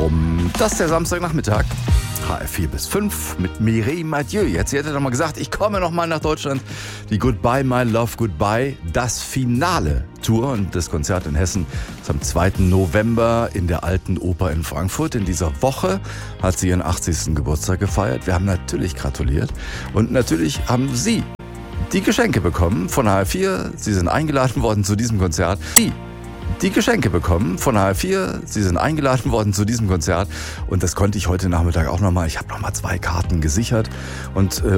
rum. Das ist der Samstagnachmittag. HR4 bis 5 mit Mireille Mathieu. Jetzt, sie hätte doch mal gesagt, ich komme noch mal nach Deutschland. Die Goodbye, My Love, Goodbye, das Finale Tour und das Konzert in Hessen ist am 2. November in der Alten Oper in Frankfurt. In dieser Woche hat sie ihren 80. Geburtstag gefeiert. Wir haben natürlich gratuliert und natürlich haben Sie die Geschenke bekommen von HR4. Sie sind eingeladen worden zu diesem Konzert. Die Geschenke bekommen von HR4. Sie sind eingeladen worden zu diesem Konzert und das konnte ich heute Nachmittag auch nochmal. Ich habe nochmal 2 Karten gesichert und